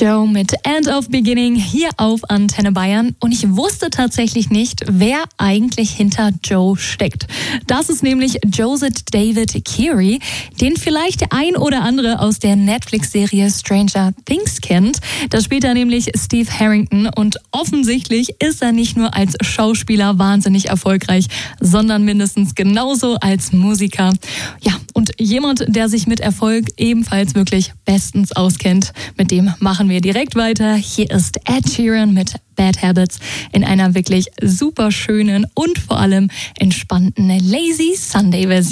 Joe mit End of Beginning hier auf Antenne Bayern. Und ich wusste tatsächlich nicht, wer eigentlich hinter Joe steckt. Das ist nämlich Joseph David Keary, den vielleicht der ein oder andere aus der Netflix-Serie Stranger Things kennt. Da spielt er nämlich Steve Harrington und offensichtlich ist er nicht nur als Schauspieler wahnsinnig erfolgreich, sondern mindestens genauso als Musiker. Ja, und jemand, der sich mit Erfolg ebenfalls wirklich bestens auskennt, mit dem machen wir direkt weiter. Hier ist Ed Sheeran mit Bad Habits in einer wirklich super schönen und vor allem entspannten Lazy Sunday Version.